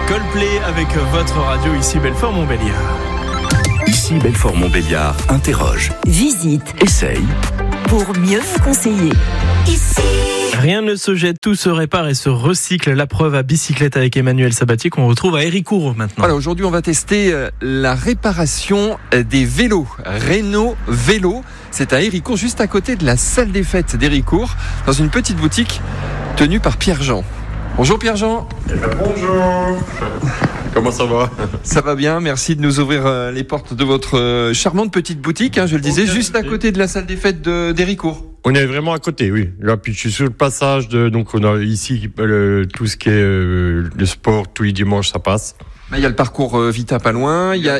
Coldplay avec votre radio ici Belfort-Montbéliard. Ici Belfort-Montbéliard interroge, visite, essaye pour mieux vous conseiller. Ici. Rien ne se jette, tout se répare et se recycle. La preuve à bicyclette avec Emmanuel Sabatier qu'on retrouve à Héricourt maintenant. Voilà, aujourd'hui on va tester la réparation des vélos. Renault Vélo, c'est à Héricourt, juste à côté de la salle des fêtes d'Héricourt, dans une petite boutique tenue par Pierre-Jean. Bonjour Pierre-Jean. Bonjour. Comment ça va ? Ça va bien, merci de nous ouvrir les portes de votre charmante petite boutique, je le disais, juste à côté de la salle des fêtes d'Héricourt. On est vraiment à côté, oui. Là, puis je suis sur le passage donc on a ici tout ce qui est le sport, tous les dimanches ça passe. Il y a le parcours Vita pas loin, il y a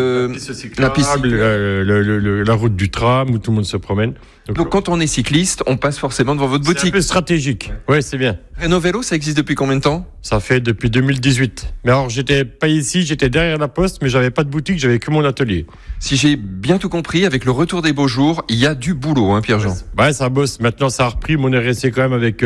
la piste, la route du tram où tout le monde se promène. Donc quand on est cycliste, on passe forcément devant votre boutique. C'est un peu stratégique. Oui, c'est bien. Renault Vélo, ça existe depuis combien de temps ? Ça fait depuis 2018. Mais alors, j'étais pas ici, j'étais derrière la poste, mais j'avais pas de boutique, j'avais que mon atelier. Si j'ai bien tout compris, avec le retour des beaux jours, il y a du boulot, Pierre-Jean. Ouais, ça bosse. Maintenant, ça a repris. On est resté quand même avec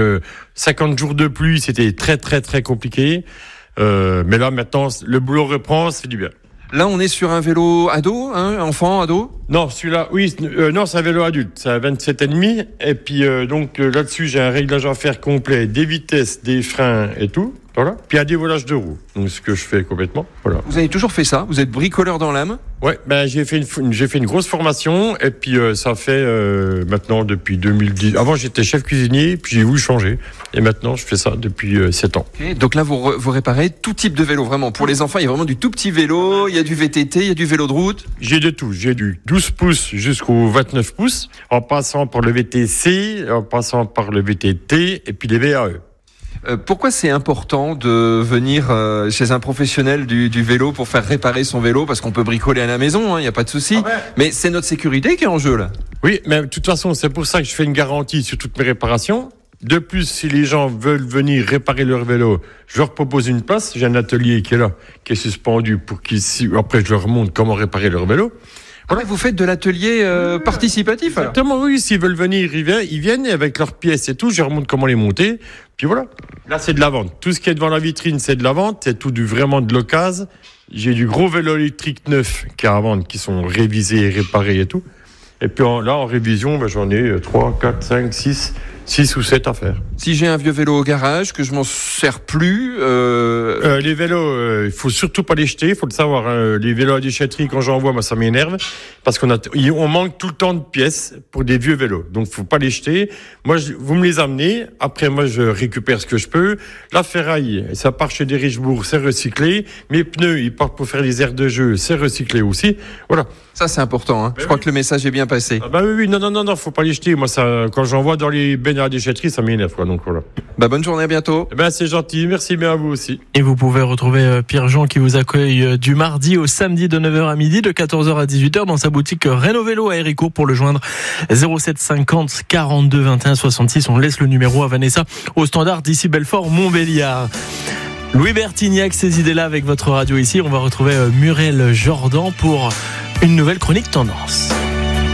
50 jours de pluie. C'était très, très, très compliqué. Mais là, maintenant, le boulot reprend, c'est du bien. Là, on est sur un vélo ado, enfant, ado ? Non, celui-là, oui, non, c'est un vélo adulte. C'est un 27,5. Et puis, donc, là-dessus, j'ai un réglage à faire complet, des vitesses, des freins et tout. Voilà. Puis un dévolage de roues. Donc, ce que je fais complètement. Voilà. Vous avez toujours fait ça ? Vous êtes bricoleur dans l'âme ? Ouais, j'ai fait une grosse formation. Et puis, ça fait maintenant depuis 2010. Avant, j'étais chef cuisinier, puis j'ai voulu changer. Et maintenant, je fais ça depuis 7 ans. Okay. Donc là, vous réparez tout type de vélo, vraiment. Pour les enfants, il y a vraiment du tout petit vélo, il y a du VTT, il y a du vélo de route. J'ai de tout. J'ai du 12 pouces jusqu'au 29 pouces, en passant par le VTC, en passant par le VTT, et puis les VAE. Pourquoi c'est important de venir chez un professionnel du vélo pour faire réparer son vélo ? Parce qu'on peut bricoler à la maison, il n'y a pas de souci. Ah ouais. Mais c'est notre sécurité qui est en jeu, là. Oui, mais de toute façon, c'est pour ça que je fais une garantie sur toutes mes réparations. De plus, si les gens veulent venir réparer leur vélo, je leur propose une place. J'ai un atelier qui est là, qui est suspendu pour après je leur montre comment réparer leur vélo. Voilà. Vous faites de l'atelier participatif, alors ? Exactement, oui. S'ils veulent venir, ils viennent avec leurs pièces et tout. Je leur montre comment les monter. Puis voilà. Là, c'est de la vente. Tout ce qui est devant la vitrine, c'est de la vente. C'est tout vraiment de l'occasion. J'ai du gros vélo électrique neuf qui est à vendre, qui sont révisés et réparés et tout. Et puis là, en révision, j'en ai 3, 4, 5, 6 ou 7 à faire. Si j'ai un vieux vélo au garage, que je m'en sers plus... Les vélos, il faut surtout pas les jeter, il faut le savoir. Les vélos à déchetterie, quand j'en vois, moi, ça m'énerve. Parce on manque tout le temps de pièces pour des vieux vélos. Donc, faut pas les jeter. Moi, vous me les amenez. Après, moi, je récupère ce que je peux. La ferraille, ça part chez des Richebourg, c'est recyclé. Mes pneus, ils partent pour faire les aires de jeu, c'est recyclé aussi. Voilà. Ça, c'est important. Je crois que le message est bien passé. Ah oui, non, faut pas les jeter. Moi, ça, quand j'en vois dans les bennes à la déchetterie, ça m'énerve, quoi. Donc, voilà. Bonne journée, à bientôt. C'est gentil. Merci bien à vous aussi. Et vous pouvez retrouver Pierre-Jean qui vous accueille du mardi au samedi de 9h à midi, de 14h à 18h dans sa boutique Renault Vélo à Héricourt. Pour le joindre 07 50 42 21 66. On laisse le numéro à Vanessa au standard d'ici Belfort-Montbéliard. Louis Bertignac, ces idées-là avec votre radio ici. On va retrouver Muriel Jordan pour une nouvelle chronique tendance.